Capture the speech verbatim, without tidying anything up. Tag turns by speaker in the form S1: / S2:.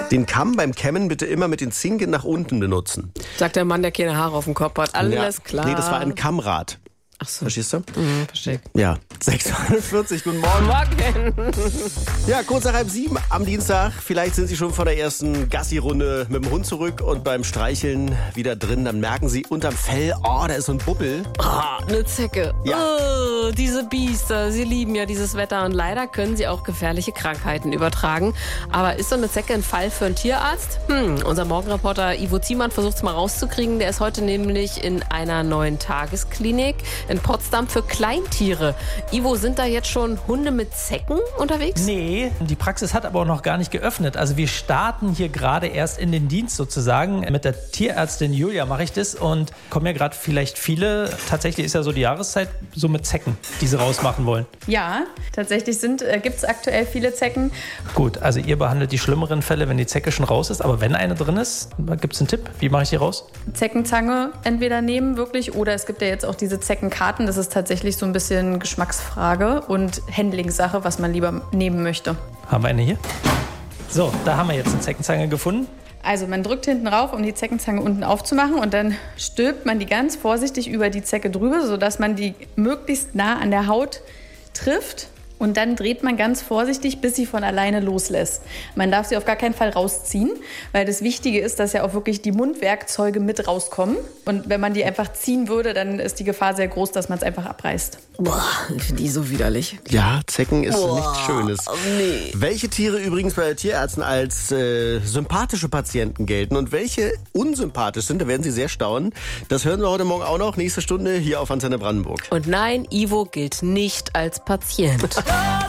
S1: Den Kamm beim Kämmen bitte immer mit den Zinken nach unten benutzen.
S2: Sagt der Mann, der keine Haare auf dem Kopf hat. Alles
S1: Ja.
S2: klar.
S1: Nee, das war ein Kammrad.
S2: Ach so.
S1: Verstehst du?
S2: Mhm, verstehe.
S1: Ja. sechs Uhr einundvierzig, guten Morgen.
S2: Morgen.
S1: Ja, kurz nach halb sieben am Dienstag. Vielleicht sind Sie schon vor der ersten Gassi-Runde mit dem Hund zurück und beim Streicheln wieder drin. Dann merken Sie unterm Fell, oh, da ist so ein Bubbel.
S2: Oh, eine Zecke.
S1: Ja.
S2: Oh, diese Biester, sie lieben ja dieses Wetter und leider können sie auch gefährliche Krankheiten übertragen. Aber ist so eine Zecke ein Fall für einen Tierarzt? Hm, unser Morgenreporter Ivo Ziemann versucht es mal rauszukriegen. Der ist heute nämlich in einer neuen Tagesklinik in Potsdam für Kleintiere. Ivo, sind da jetzt schon Hunde mit Zecken unterwegs?
S3: Nee, die Praxis hat aber auch noch gar nicht geöffnet. Also wir starten hier gerade erst in den Dienst sozusagen. Mit der Tierärztin Julia mache ich das und kommen ja gerade vielleicht viele, tatsächlich ist ja so die Jahreszeit, so mit Zecken, die sie rausmachen wollen.
S4: Ja, tatsächlich äh, gibt es aktuell viele Zecken.
S3: Gut, also ihr behandelt die schlimmeren Fälle, wenn die Zecke schon raus ist. Aber wenn eine drin ist, gibt es einen Tipp? Wie mache ich die raus?
S4: Zeckenzange entweder nehmen wirklich oder es gibt ja jetzt auch diese Zeckenkarten. Das ist tatsächlich so ein bisschen Geschmacksfrage und Handlingssache, was man lieber nehmen möchte.
S3: Haben wir eine hier? So, da haben wir jetzt eine Zeckenzange gefunden.
S4: Also man drückt hinten rauf, um die Zeckenzange unten aufzumachen und dann stülpt man die ganz vorsichtig über die Zecke drüber, sodass man die möglichst nah an der Haut trifft. Und dann dreht man ganz vorsichtig, bis sie von alleine loslässt. Man darf sie auf gar keinen Fall rausziehen, weil das Wichtige ist, dass ja auch wirklich die Mundwerkzeuge mit rauskommen. Und wenn man die einfach ziehen würde, dann ist die Gefahr sehr groß, dass man es einfach abreißt.
S2: Boah, ich finde die so widerlich.
S1: Ja, Zecken ist
S2: Boah,
S1: nichts Schönes.
S2: nee.
S1: Welche Tiere übrigens bei Tierärzten als äh, sympathische Patienten gelten und welche unsympathisch sind, da werden Sie sehr staunen. Das hören wir heute Morgen auch noch. Nächste Stunde hier auf Antenne Brandenburg.
S2: Und nein, Ivo gilt nicht als Patient.